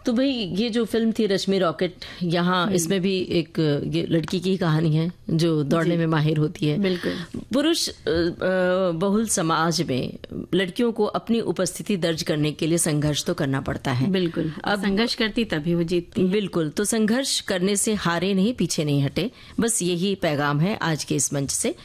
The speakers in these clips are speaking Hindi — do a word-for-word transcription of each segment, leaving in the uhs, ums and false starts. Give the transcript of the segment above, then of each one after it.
तो भाई ये जो फिल्म थी रश्मि रॉकेट, यहाँ इसमें भी एक ये लड़की की कहानी है जो दौड़ने में माहिर होती है। बिल्कुल। पुरुष बहुल समाज में लड़कियों को अपनी उपस्थिति दर्ज करने के लिए संघर्ष तो करना पड़ता है। बिल्कुल। अब संघर्ष करती तभी वो जीतती। बिल्कुल। तो संघर्ष करने से हारे नहीं, पीछे नहीं हटे, बस यही पैगाम है आज के इस मंच से।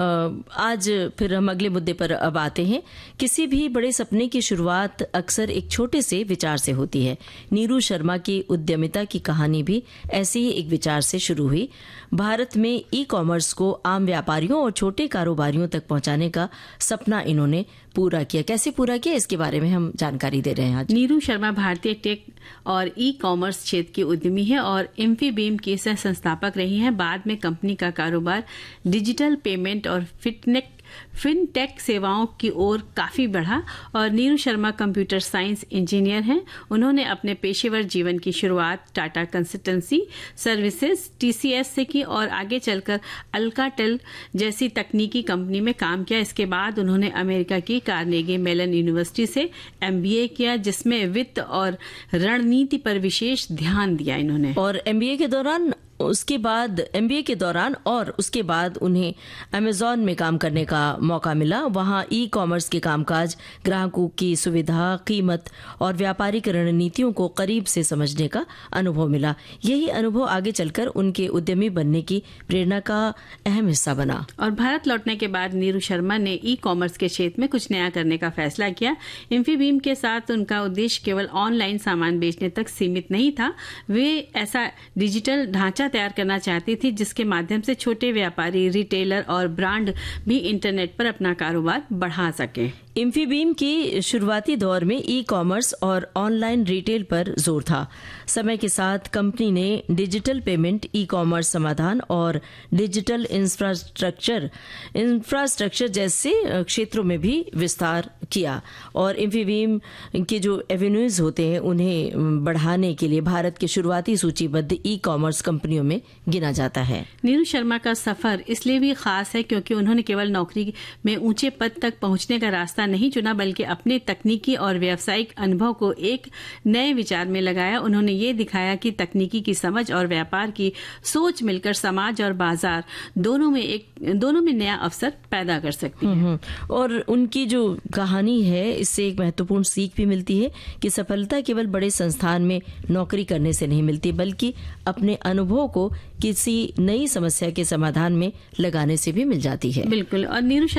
आज फिर हम अगले मुद्दे पर अब आते हैं। किसी भी बड़े सपने की शुरुआत अक्सर एक छोटे से विचार से होती है। नीरू शर्मा की उद्यमिता की कहानी भी ऐसे ही एक विचार से शुरू हुई। भारत में ई कॉमर्स को आम व्यापारियों और छोटे कारोबारियों तक पहुंचाने का सपना इन्होंने पूरा किया। कैसे पूरा किया, इसके बारे में हम जानकारी दे रहे हैं आज। नीरू शर्मा भारतीय टेक और ई कॉमर्स क्षेत्र की उद्यमी है और इन्फीबीम की सह संस्थापक रही हैं। बाद में कंपनी का कारोबार डिजिटल पेमेंट और फिटनेक फिनटेक सेवाओं की ओर काफी बढ़ा और Neeru Sharma computer science engineer हैं। उन्होंने अपने पेशेवर जीवन की शुरुआत टाटा कंसल्टेंसी सर्विसेज टीसीएस से की और आगे चलकर अल्काटेल जैसी तकनीकी कंपनी में काम किया। इसके बाद उन्होंने अमेरिका की कार्नेगी मेलन यूनिवर्सिटी से एमबीए किया, जिसमें वित्त और रणनीति पर विशेष ध्यान दिया इन्होंने। और एमबीए के दौरान उसके बाद एमबीए के दौरान और उसके बाद उन्हें अमेजॉन में काम करने का मौका मिला। वहां ई कॉमर्स के कामकाज, ग्राहकों की सुविधा, कीमत और व्यापारिक रणनीतियों को करीब से समझने का अनुभव मिला। यही अनुभव आगे चलकर उनके उद्यमी बनने की प्रेरणा का अहम हिस्सा बना। और भारत लौटने के बाद नीरू शर्मा ने ई कॉमर्स के क्षेत्र में कुछ नया करने का फैसला किया। इन्फीबीम के साथ उनका उद्देश्य केवल ऑनलाइन सामान बेचने तक सीमित नहीं था। वे ऐसा डिजिटल ढांचा तैयार करना चाहती थी जिसके माध्यम से छोटे व्यापारी, रिटेलर और ब्रांड भी इंटरनेट पर अपना कारोबार बढ़ा सके। इन्फीबीम की शुरुआती दौर में ई कॉमर्स और ऑनलाइन रिटेल पर जोर था। समय के साथ कंपनी ने डिजिटल पेमेंट, ई कॉमर्स समाधान और डिजिटल इंफ्रास्ट्रक्चर इंफ्रास्ट्रक्चर जैसे क्षेत्रों में भी विस्तार किया। और इन्फीबीम के जो एवेन्यूज होते हैं उन्हें बढ़ाने के लिए भारत के शुरुआती सूचीबद्ध ई कॉमर्स कंपनियों में गिना जाता है। नीरू शर्मा का सफर इसलिए भी खास है क्योंकि उन्होंने केवल नौकरी में ऊंचे पद तक पहुंचने का रास्ता नहीं चुना, बल्कि अपने तकनीकी और व्यावसायिक अनुभव को एक नए विचार में लगाया। उन्होंने ये दिखाया कि तकनीकी की समझ और व्यापार की सोच मिलकर समाज और बाजार दोनों में एक दोनों में नया अवसर पैदा कर सकती है। और उनकी जो कहानी है, इससे एक महत्वपूर्ण सीख भी मिलती है कि सफलता केवल बड़े संस्थान में नौकरी करने से नहीं मिलती, बल्कि अपने अनुभव को किसी नई समस्या के समाधान में लगाने से भी मिल जाती है। बिल्कुल। और नीरू